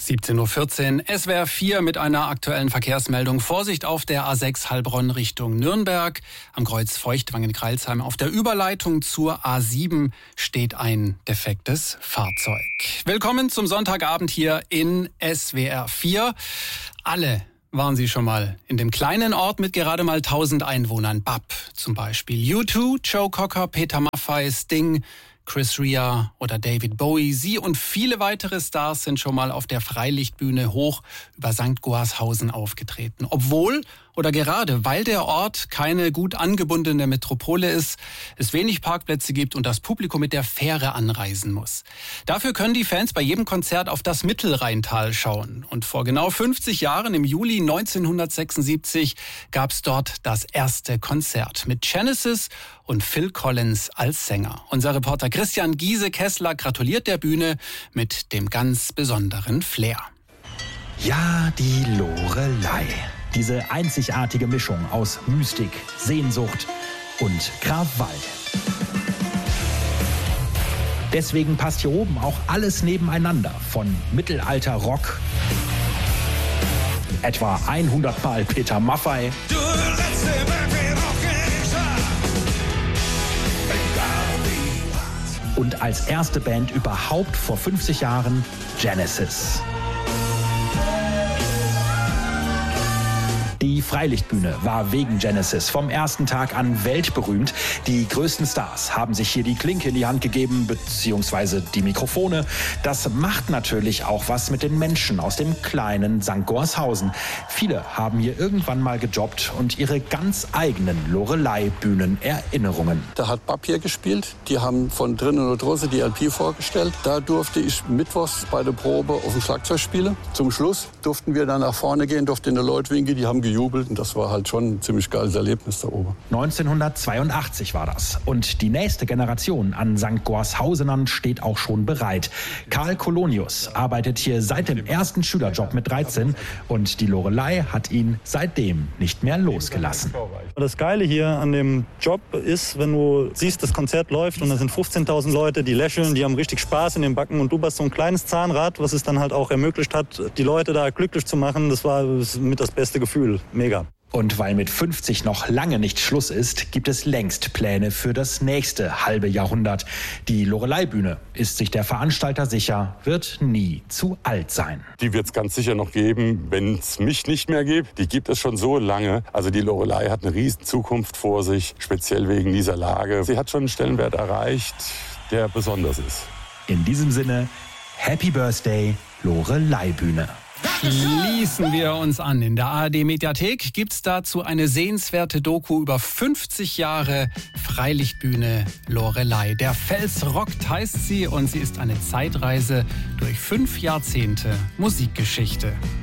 17:14 Uhr, SWR 4 mit einer aktuellen Verkehrsmeldung. Vorsicht auf der A6 Heilbronn Richtung Nürnberg. Am Kreuz Feuchtwangen-Kreilsheim auf der Überleitung zur A7 steht ein defektes Fahrzeug. Willkommen zum Sonntagabend hier in SWR 4. Alle waren Sie schon mal in dem kleinen Ort mit gerade mal 1000 Einwohnern. Bab zum Beispiel. U2, Joe Cocker, Peter Maffay, Sting, Chris Rea oder David Bowie. Sie und viele weitere Stars sind schon mal auf der Freilichtbühne hoch über St. Goarshausen aufgetreten. Obwohl oder gerade weil der Ort keine gut angebundene Metropole ist, es wenig Parkplätze gibt und das Publikum mit der Fähre anreisen muss. Dafür können die Fans bei jedem Konzert auf das Mittelrheintal schauen. Und vor genau 50 Jahren, im Juli 1976, gab es dort das erste Konzert mit Genesis und Phil Collins als Sänger. Unser Reporter Christian Giese-Kessler gratuliert der Bühne mit dem ganz besonderen Flair. Ja, die Loreley. Diese einzigartige Mischung aus Mystik, Sehnsucht und Krawall. Deswegen passt hier oben auch alles nebeneinander, von Mittelalter-Rock, etwa 100 Mal Peter Maffay, und als erste Band überhaupt vor 50 Jahren Genesis. Die Freilichtbühne war wegen Genesis vom ersten Tag an weltberühmt. Die größten Stars haben sich hier die Klinke in die Hand gegeben, beziehungsweise die Mikrofone. Das macht natürlich auch was mit den Menschen aus dem kleinen St. Goarshausen. Viele haben hier irgendwann mal gejobbt und ihre ganz eigenen Loreley-Bühnen-Erinnerungen. Da hat Bab hier gespielt. Die haben von Drinnen und Drose die LP vorgestellt. Da durfte ich mittwochs bei der Probe auf dem Schlagzeug spielen. Zum Schluss durften wir dann nach vorne gehen, durften in der Leute winken, die haben gejubelt und das war halt schon ein ziemlich geiles Erlebnis da oben. 1982 war das und die nächste Generation an St. Goarshausenern steht auch schon bereit. Karl Kolonius arbeitet hier seit dem ersten Schülerjob mit 13 und die Loreley hat ihn seitdem nicht mehr losgelassen. Das Geile hier an dem Job ist, wenn du siehst, das Konzert läuft und da sind 15.000 Leute, die lächeln, die haben richtig Spaß in den Backen und du bist so ein kleines Zahnrad, was es dann halt auch ermöglicht hat, die Leute da glücklich zu machen. Das war mit das beste Gefühl. Mega. Und weil mit 50 noch lange nicht Schluss ist, gibt es längst Pläne für das nächste halbe Jahrhundert. Die Loreley-Bühne ist sich der Veranstalter sicher, wird nie zu alt sein. Die wird es ganz sicher noch geben, wenn es mich nicht mehr gibt. Die gibt es schon so lange. Also die Loreley hat eine riesen Zukunft vor sich, speziell wegen dieser Lage. Sie hat schon einen Stellenwert erreicht, der besonders ist. In diesem Sinne, Happy Birthday, Loreley-Bühne. Schließen wir uns an. In der ARD-Mediathek gibt's dazu eine sehenswerte Doku über 50 Jahre Freilichtbühne Loreley. Der Fels rockt heißt sie und sie ist eine Zeitreise durch 5 Jahrzehnte Musikgeschichte.